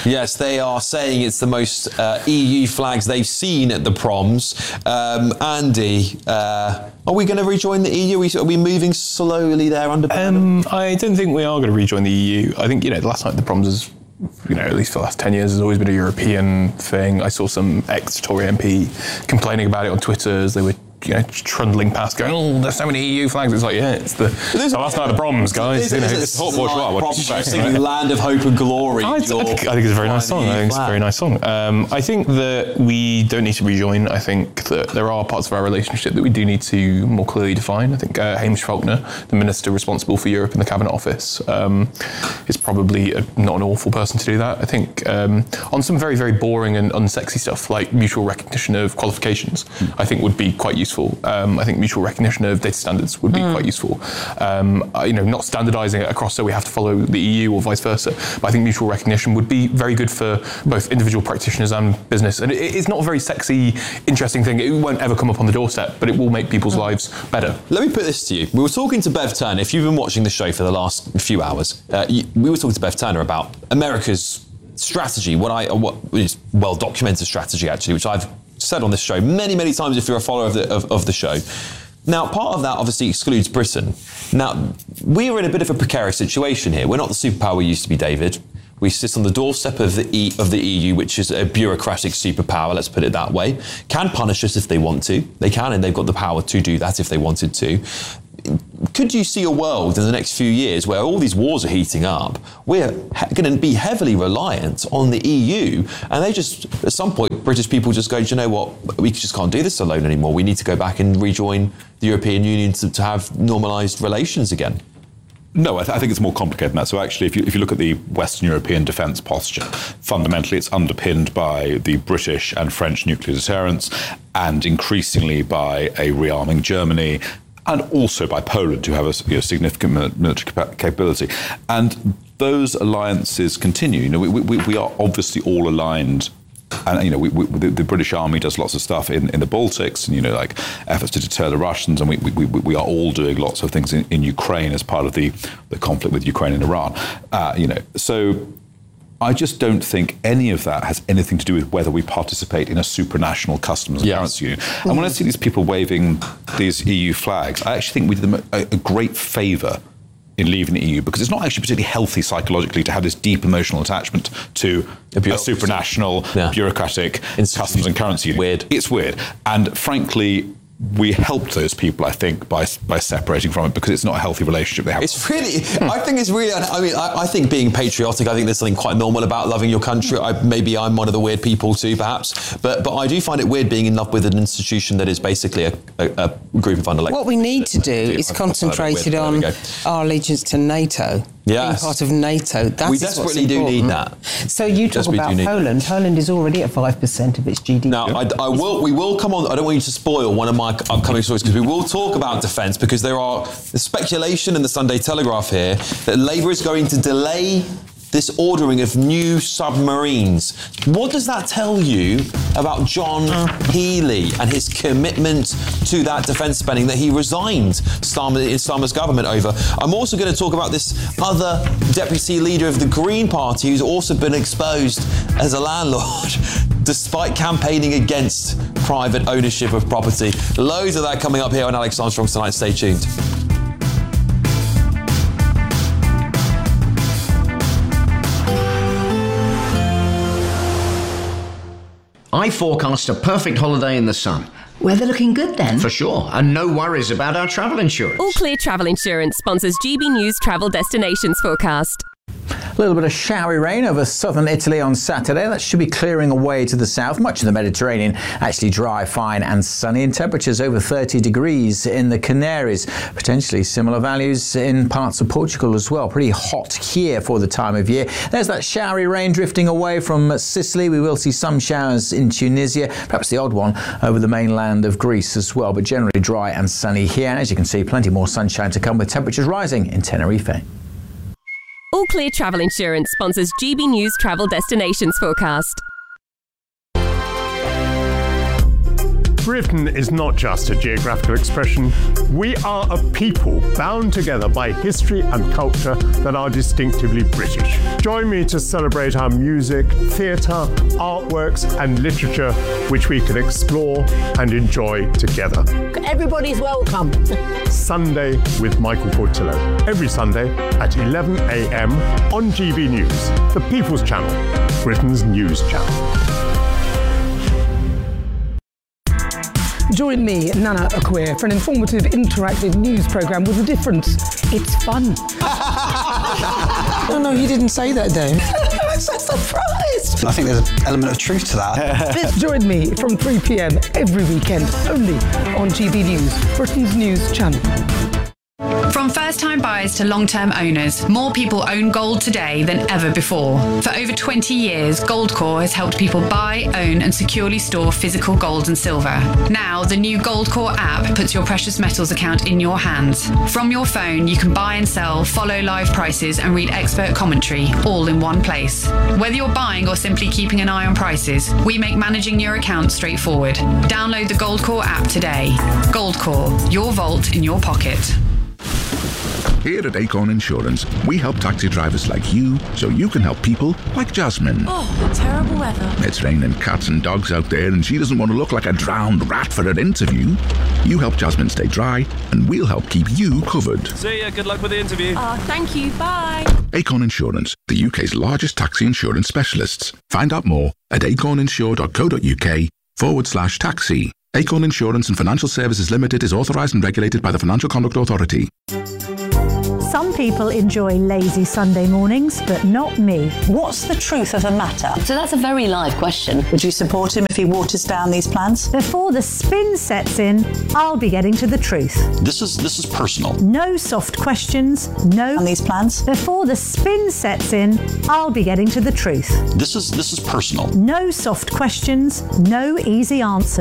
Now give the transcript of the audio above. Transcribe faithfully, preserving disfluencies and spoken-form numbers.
Yes, they are saying it's the most uh, E U flags they've seen at the proms. Um, Andy, uh, are we going to rejoin the E U? Are we, are we moving slowly there under um, I don't think we are going to rejoin the E U. I think, you know, the last night at the proms is, you know, at least for the last ten years, has always been a European thing. I saw some ex-Tory M P complaining about it on Twitter as they were, you know, trundling past, going, "Oh, there's so many E U flags." It's like, yeah, it's the, the last night of the proms, guys. You know, it's hot bourgeois. What do you expect, right? Land of Hope and Glory. I, I, think, I think it's a very nice song. I think it's a very nice song. Um, I think that we don't need to rejoin. I think that there are parts of our relationship that we do need to more clearly define. I think uh, Hamish Faulkner, the minister responsible for Europe in the Cabinet Office, um, is probably a, not an awful person to do that. I think um, on some very, very boring and unsexy stuff like mutual recognition of qualifications, mm. I think would be quite useful. Um, I think mutual recognition of data standards would be mm. quite useful. Um, you know, not standardising it across so we have to follow the E U or vice versa. But I think mutual recognition would be very good for both individual practitioners and business. And it, it's not a very sexy, interesting thing. It won't ever come up on the doorstep, but it will make people's mm. lives better. Let me put this to you. We were talking to Bev Turner. If you've been watching the show for the last few hours, uh, you, we were talking to Bev Turner about America's strategy, what I what is well documented strategy actually, which I've said on this show many, many times if you're a follower of the of, of the show. Now, part of that obviously excludes Britain. Now, we are in a bit of a precarious situation here. We're not the superpower we used to be, David. We sit on the doorstep of the e, of the E U, which is a bureaucratic superpower, let's put it that way. Can punish us if they want to. They can, and they've got the power to do that if they wanted to. Could you see a world in the next few years where all these wars are heating up? We're he- going to be heavily reliant on the E U, and they just, at some point, British people just go, do you know what, we just can't do this alone anymore. We need to go back and rejoin the European Union to, to have normalised relations again. No, I, th- I think it's more complicated than that. So actually, if you, if you look at the Western European defence posture, fundamentally it's underpinned by the British and French nuclear deterrence, and increasingly by a rearming Germany, and also by Poland, who have a you know, significant military capa- capability. And those alliances continue. You know, we, we, we are obviously all aligned. And, you know, we, we, the, the British Army does lots of stuff in, in the Baltics, and, you know, like efforts to deter the Russians. And we, we, we are all doing lots of things in, in Ukraine as part of the, the conflict with Ukraine and Iran. Uh, you know, so I just don't think any of that has anything to do with whether we participate in a supranational customs and yes. currency union. Mm-hmm. And when I see these people waving these E U flags, I actually think we did them a, a great favour in leaving the E U, because it's not actually particularly healthy psychologically to have this deep emotional attachment to a, a supranational, yeah. bureaucratic it's customs and currency union. Weird. It's weird. And frankly, we helped those people, I think, by by separating from it, because it's not a healthy relationship they have. It's really, I think it's really, I mean, I, I think being patriotic, I think there's something quite normal about loving your country. I, maybe I'm one of the weird people too, perhaps. But but I do find it weird being in love with an institution that is basically a, a, a group of unelected. What we need to do is concentrated on our allegiance to NATO. Yes. Being part of NATO. That we is desperately do need that. So you talk about Poland. Poland is already at five percent of its G D P. Now, I, I will. We will come on. I don't want you to spoil one of my upcoming stories, because we will talk about defence, because there are the speculation in the Sunday Telegraph here that Labour is going to delay this ordering of new submarines. What does that tell you about John Healey and his commitment to that defence spending that he resigned Starmer, in Starmer's government over? I'm also going to talk about this other deputy leader of the Green Party who's also been exposed as a landlord despite campaigning against private ownership of property. Loads of that coming up here on Alex Armstrong Tonight. Stay tuned. I forecast a perfect holiday in the sun. Weather looking good then? For sure, and no worries about our travel insurance. All Clear Travel Insurance sponsors G B News Travel Destinations Forecast. A little bit of showery rain over southern Italy on Saturday. That should be clearing away to the south. Much of the Mediterranean actually dry, fine and sunny, and temperatures over thirty degrees in the Canaries. Potentially similar values in parts of Portugal as well. Pretty hot here for the time of year. There's that showery rain drifting away from Sicily. We will see some showers in Tunisia, perhaps the odd one over the mainland of Greece as well, but generally dry and sunny here. And as you can see, plenty more sunshine to come with temperatures rising in Tenerife. All Clear Travel Insurance sponsors G B News Travel Destinations Forecast. Britain is not just a geographical expression. We are a people bound together by history and culture that are distinctively British. Join me to celebrate our music, theatre, artworks and literature, which we can explore and enjoy together. Everybody's welcome. Sunday with Michael Portillo. Every Sunday at eleven a m on G B News, the People's Channel, Britain's news channel. Join me, Nana Akweer, for an informative, interactive news programme with a difference. It's fun. No, no, you didn't say that, Dave. I'm so surprised. I think there's an element of truth to that. Join me from three p m every weekend, only on G B News, Britain's news channel. From first-time buyers to long-term owners, more people own gold today than ever before. For over twenty years, Goldcore has helped people buy, own and securely store physical gold and silver. Now, the new Goldcore app puts your precious metals account in your hands. From your phone, you can buy and sell, follow live prices and read expert commentary, all in one place. Whether you're buying or simply keeping an eye on prices, we make managing your account straightforward. Download the Goldcore app today. Goldcore, your vault in your pocket. Here at Acorn Insurance, we help taxi drivers like you so you can help people like Jasmine. Oh, terrible weather. It's raining cats and dogs out there and she doesn't want to look like a drowned rat for her interview. You help Jasmine stay dry and we'll help keep you covered. See ya, good luck with the interview. Oh, thank you, bye. Acorn Insurance, the U K's largest taxi insurance specialists. Find out more at acorninsure.co.uk forward slash taxi. Acorn Insurance and Financial Services Limited is authorised and regulated by the Financial Conduct Authority. Some people enjoy lazy Sunday mornings, but not me. What's the truth of the matter? So that's a very live question. Would you support him if he waters down these plans? Before the spin sets in, I'll be getting to the truth. This is this is personal. No soft questions, no... On these plans? Before the spin sets in, I'll be getting to the truth. This is this is personal. No soft questions, no easy answers.